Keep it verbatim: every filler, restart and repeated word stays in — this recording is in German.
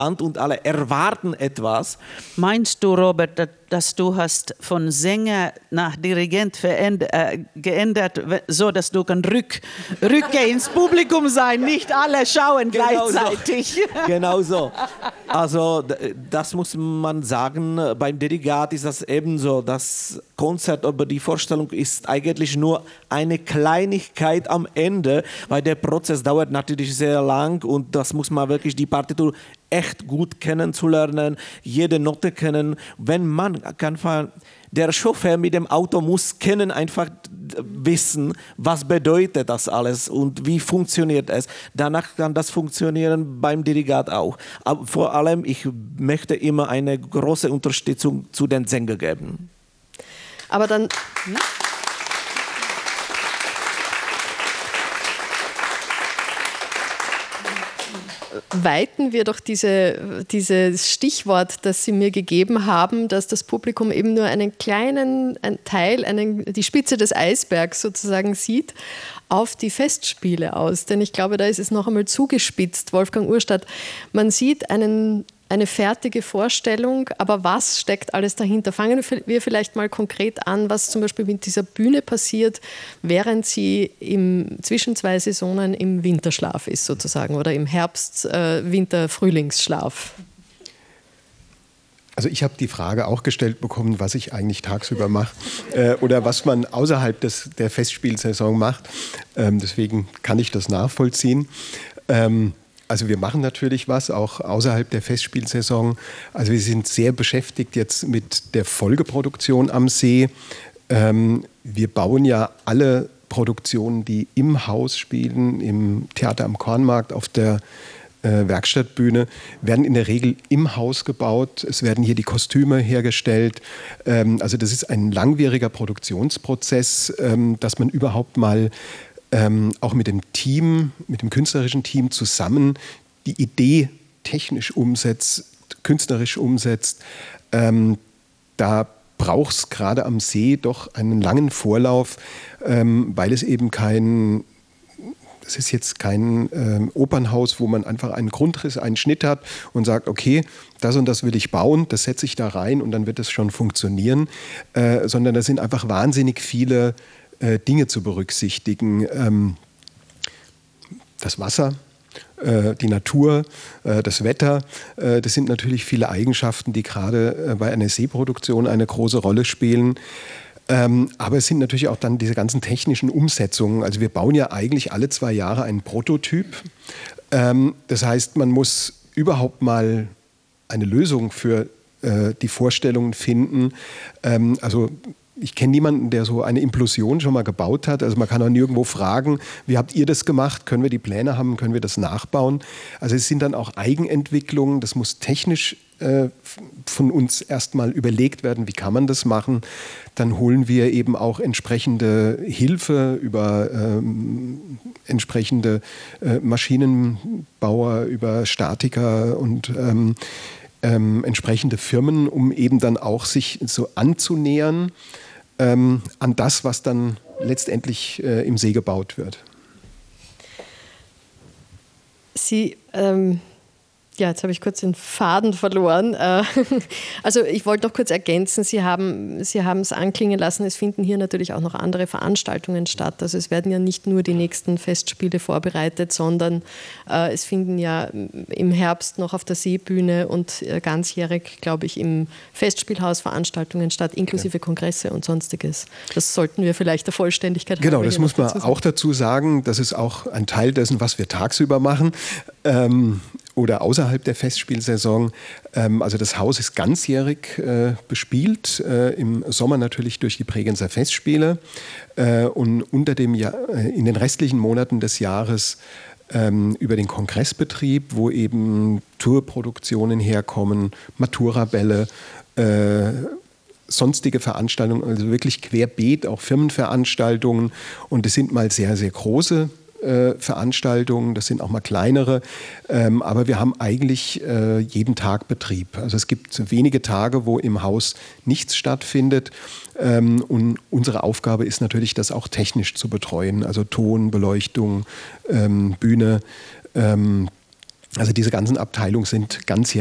und alle erwarten etwas. Meinst du, Robert, dass du hast von Sänger nach Dirigent verändert, äh, geändert, so dass du kann rück, Rücke ins Publikum sein, nicht alle schauen Genau gleichzeitig. So. Genau so. Also das muss man sagen, beim Dirigat ist das ebenso. Das Konzert über die Vorstellung ist eigentlich nur eine Kleinigkeit am Ende, weil der Prozess dauert natürlich sehr lang und das muss man wirklich die Partitur echt gut kennenzulernen, jede Note kennen. Wenn man kann, der Chauffeur mit dem Auto muss kennen, einfach wissen, was bedeutet das alles und wie funktioniert es. Danach kann das funktionieren beim Dirigat auch. Aber vor allem, ich möchte immer eine große Unterstützung zu den Sängern geben. Aber dann... Hm? Weiten wir doch diese, dieses Stichwort, das Sie mir gegeben haben, dass das Publikum eben nur einen kleinen einen Teil, einen, die Spitze des Eisbergs sozusagen sieht, auf die Festspiele aus. Denn ich glaube, da ist es noch einmal zugespitzt, Wolfgang Urstadt. Man sieht einen, eine fertige Vorstellung, aber was steckt alles dahinter? Fangen wir vielleicht mal konkret an, was zum Beispiel mit dieser Bühne passiert, während sie im, zwischen zwei Saisonen im Winterschlaf ist sozusagen oder im Herbst-, äh, Winter-, Frühlingsschlaf. Also ich habe die Frage auch gestellt bekommen, was ich eigentlich tagsüber mache äh, oder was man außerhalb des, der Festspielsaison macht. Ähm, deswegen kann ich das nachvollziehen. Ähm, Also wir machen natürlich was, auch außerhalb der Festspielsaison. Also wir sind sehr beschäftigt jetzt mit der Folgeproduktion am See. Ähm, wir bauen ja alle Produktionen, die im Haus spielen, im Theater am Kornmarkt, auf der äh, Werkstattbühne, werden in der Regel im Haus gebaut. Es werden hier die Kostüme hergestellt. Ähm, also das ist ein langwieriger Produktionsprozess, ähm, dass man überhaupt mal Ähm, auch mit dem Team, mit dem künstlerischen Team zusammen die Idee technisch umsetzt, künstlerisch umsetzt. Ähm, da braucht es gerade am See doch einen langen Vorlauf, ähm, weil es eben kein, das ist jetzt kein ähm, Opernhaus, wo man einfach einen Grundriss, einen Schnitt hat und sagt, okay, das und das will ich bauen, das setze ich da rein und dann wird es schon funktionieren, äh, sondern da sind einfach wahnsinnig viele Dinge zu berücksichtigen. Ähm, das Wasser, äh, die Natur, äh, das Wetter, äh, das sind natürlich viele Eigenschaften, die gerade äh, bei einer Seeproduktion eine große Rolle spielen. Ähm, aber es sind natürlich auch dann diese ganzen technischen Umsetzungen. Also wir bauen ja eigentlich alle zwei Jahre einen Prototyp. Ähm, das heißt, man muss überhaupt mal eine Lösung für äh, die Vorstellungen finden. Ähm, also Ich kenne niemanden, der so eine Implosion schon mal gebaut hat. Also man kann auch nirgendwo fragen, wie habt ihr das gemacht? Können wir die Pläne haben? Können wir das nachbauen? Also es sind dann auch Eigenentwicklungen. Das muss technisch äh, von uns erstmal überlegt werden, wie kann man das machen. Dann holen wir eben auch entsprechende Hilfe über ähm, entsprechende äh, Maschinenbauer, über Statiker und ähm, ähm, entsprechende Firmen, um eben dann auch sich so anzunähern ähm, an das, was dann letztendlich äh, im See gebaut wird. Sie, ähm, ja, jetzt habe ich kurz den Faden verloren. Also ich wollte noch kurz ergänzen, Sie haben, Sie haben es anklingen lassen, es finden hier natürlich auch noch andere Veranstaltungen statt. Also es werden ja nicht nur die nächsten Festspiele vorbereitet, sondern äh, es finden ja im Herbst noch auf der Seebühne und äh, ganzjährig, glaube ich, im Festspielhaus Veranstaltungen statt, inklusive ja. Kongresse und Sonstiges. Das sollten wir vielleicht der Vollständigkeit haben. Genau, das muss man dazu auch dazu sagen. Das ist auch ein Teil dessen, was wir tagsüber machen. Ähm, oder außerhalb der Festspielsaison. Ähm, also das Haus ist ganzjährig äh, bespielt, äh, im Sommer natürlich durch die Bregenzer Festspiele äh, und unter dem Jahr, äh, in den restlichen Monaten des Jahres ähm, über den Kongressbetrieb, wo eben Tourproduktionen herkommen, Maturabälle, äh, sonstige Veranstaltungen, also wirklich querbeet, auch Firmenveranstaltungen, und es sind mal sehr, sehr große Äh, Veranstaltungen, das sind auch mal kleinere, ähm, aber wir haben eigentlich äh, jeden Tag Betrieb. Also es gibt wenige Tage, wo im Haus nichts stattfindet, ähm, und unsere Aufgabe ist natürlich, das auch technisch zu betreuen, also Ton, Beleuchtung, ähm, Bühne, ähm, Also diese ganzen Abteilungen sind ganz